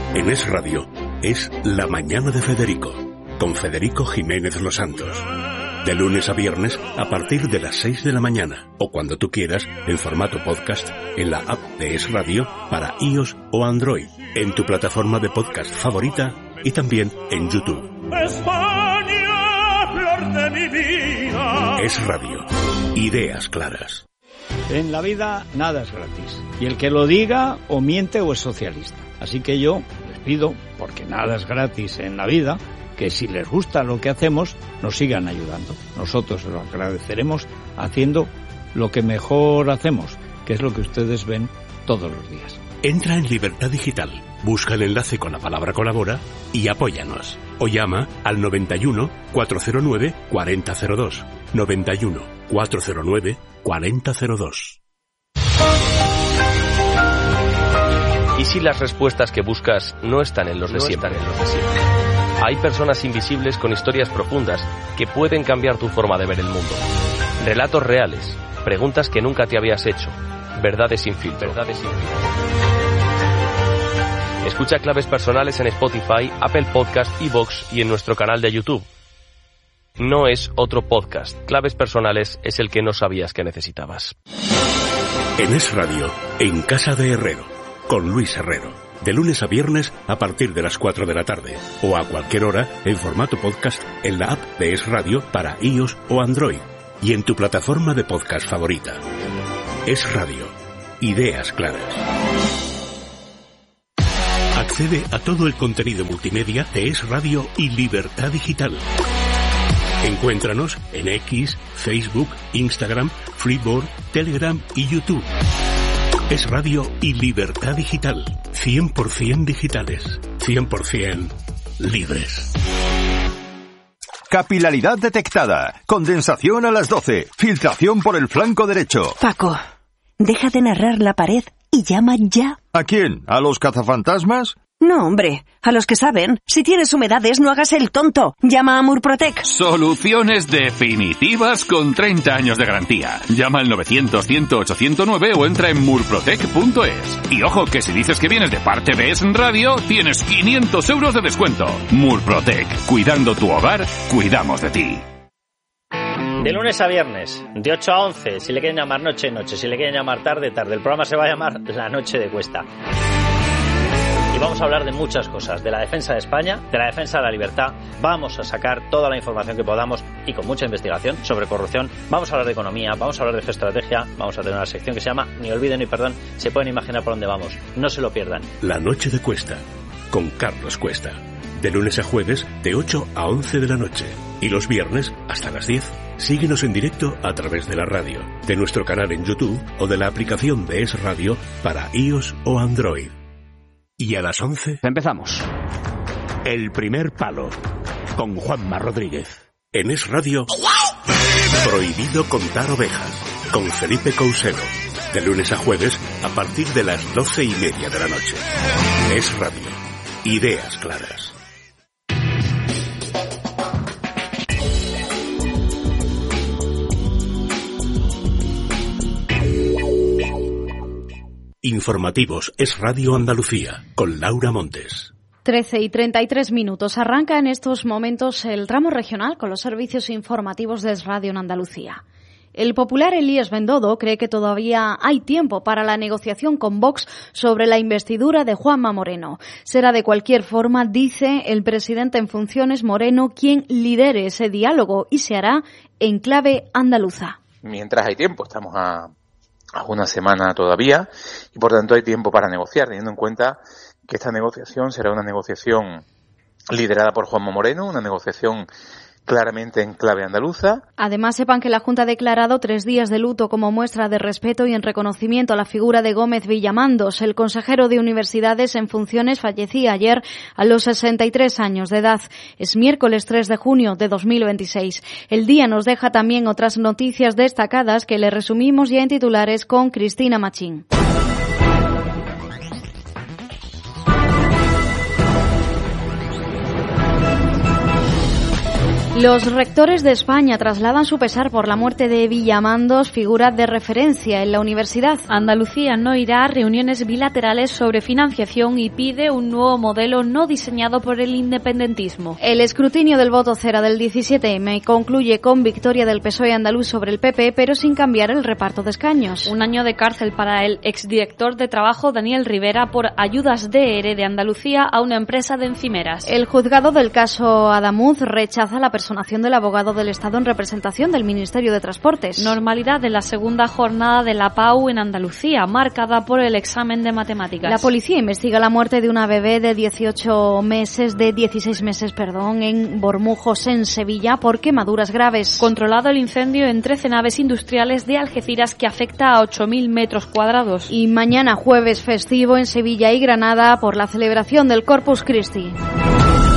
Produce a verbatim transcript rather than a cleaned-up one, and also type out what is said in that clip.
En Es Radio es La Mañana de Federico, con Federico Jiménez Los Santos. De lunes a viernes a partir de las seis de la mañana o cuando tú quieras en formato podcast en la app de Es Radio para iOS o Android, en tu plataforma de podcast favorita y también en YouTube. España, flor de mi vida. Es Radio. Ideas claras. En la vida nada es gratis. Y el que lo diga o miente o es socialista. Así que yo les pido, porque nada es gratis en la vida, que si les gusta lo que hacemos, nos sigan ayudando. Nosotros lo agradeceremos haciendo lo que mejor hacemos, que es lo que ustedes ven todos los días. Entra en Libertad Digital, busca el enlace con la palabra colabora y apóyanos. O llama al noventa y uno, cuatrocientos nueve, cuarenta cero dos. noventa y uno, cuatrocientos nueve, cuarenta cero dos. ¿Y si las respuestas que buscas no están en los de siempre? Hay personas invisibles con historias profundas que pueden cambiar tu forma de ver el mundo. Relatos reales, preguntas que nunca te habías hecho, verdades sin filtro. Verdades sin filtro. Escucha Claves Personales en Spotify, Apple Podcast, iVoox y en nuestro canal de YouTube. No es otro podcast. Claves Personales es el que no sabías que necesitabas. En Es Radio, en Casa de Herrero, con Luis Herrero. De lunes a viernes a partir de las cuatro de la tarde o a cualquier hora en formato podcast en la app de Es Radio para iOS o Android y en tu plataforma de podcast favorita. Es Radio. Ideas claras. Accede a todo el contenido multimedia de Es Radio y Libertad Digital. Encuéntranos en X, Facebook, Instagram, Freeboard, Telegram y YouTube. Es Radio y Libertad Digital. cien por ciento digitales. cien por ciento libres. Capilaridad detectada. Condensación a las doce. Filtración por el flanco derecho. Paco, deja de narrar la pared y llama ya. ¿A quién? ¿A los cazafantasmas? No, hombre, a los que saben. Si tienes humedades, no hagas el tonto. Llama a Murprotec. Soluciones definitivas con treinta años de garantía. Llama al novecientos, cien, ochocientos nueve o entra en murprotec punto es. Y ojo, que si dices que vienes de parte de Es Radio, tienes quinientos euros de descuento. Murprotec. Cuidando tu hogar, cuidamos de ti. De lunes a viernes, de ocho a once, si le quieren llamar noche, noche. Si le quieren llamar tarde, tarde. El programa se va a llamar La Noche de Cuesta. Vamos a hablar de muchas cosas, de la defensa de España, de la defensa de la libertad. Vamos a sacar toda la información que podamos y con mucha investigación sobre corrupción. Vamos a hablar de economía, vamos a hablar de geoestrategia, vamos a tener una sección que se llama Ni olviden ni perdón. Se pueden imaginar por dónde vamos, no se lo pierdan. La Noche de Cuesta, con Carlos Cuesta. De lunes a jueves, de ocho a once de la noche. Y los viernes, hasta las diez. Síguenos en directo a través de la radio, de nuestro canal en YouTube o de la aplicación de Es Radio para iOS o Android. Y a las once... Empezamos. El primer palo, con Juanma Rodríguez. En Es Radio, Prohibido contar ovejas, con Felipe Couselo. De lunes a jueves, a partir de las doce y media de la noche. Es Radio. Ideas claras. Informativos Es Radio Andalucía, con Laura Montes. trece y treinta y tres minutos. Arranca en estos momentos el tramo regional con los servicios informativos de Es Radio en Andalucía. El popular Elías Bendodo cree que todavía hay tiempo para la negociación con Vox sobre la investidura de Juanma Moreno. Será de cualquier forma, dice el presidente en funciones Moreno, quien lidere ese diálogo y se hará en clave andaluza. Mientras hay tiempo, estamos a... a una semana todavía y por tanto hay tiempo para negociar, teniendo en cuenta que esta negociación será una negociación liderada por Juanma Moreno, una negociación claramente en clave andaluza. Además, sepan que la Junta ha declarado tres días de luto como muestra de respeto y en reconocimiento a la figura de Gómez Villamandos. El consejero de Universidades en funciones fallecía ayer a los sesenta y tres años de edad. Es miércoles tres de junio de dos mil veintiséis. El día nos deja también otras noticias destacadas que le resumimos ya en titulares con Cristina Machín. Los rectores de España trasladan su pesar por la muerte de Villamandos, figura de referencia en la universidad. Andalucía no irá a reuniones bilaterales sobre financiación y pide un nuevo modelo no diseñado por el independentismo. El escrutinio del voto cera del diecisiete eme concluye con victoria del P S O E andaluz sobre el P P, pero sin cambiar el reparto de escaños. Un año de cárcel para el exdirector de Trabajo Daniel Rivera por ayudas de ERE de Andalucía a una empresa de encimeras. El juzgado del caso Adamuz rechaza la personación del abogado del Estado en representación del Ministerio de Transportes. Normalidad de la segunda jornada de la P A U en Andalucía, marcada por el examen de matemáticas. La policía investiga la muerte de una bebé de dieciocho meses, de dieciséis meses, perdón, en Bormujos, en Sevilla, por quemaduras graves. Controlado el incendio en trece naves industriales de Algeciras que afecta a ocho mil metros cuadrados. Y mañana jueves festivo en Sevilla y Granada por la celebración del Corpus Christi.